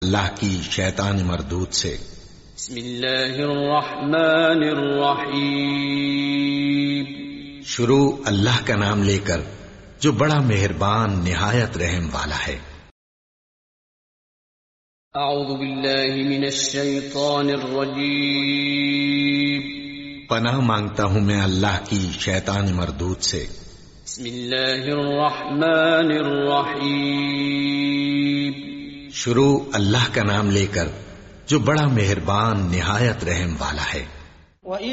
अल्लाह की शैतान मरदूद से। बिस्मिल्लाहिर्रहमानिर्रहीम। शुरू अल्लाह का नाम लेकर जो बड़ा मेहरबान निहायत रहम वाला है। अऊज़ु बिल्लाहि मिनश शैतानिर रजीम। पनाह मांगता हूं मैं अल्लाह की शैतान मरदूद से। बिस्मिल्लाहिर्रहमानिर्रहीम। शुरू अल्लाह का नाम लेकर जो बड़ा मेहरबान निहायत रहम वाला है।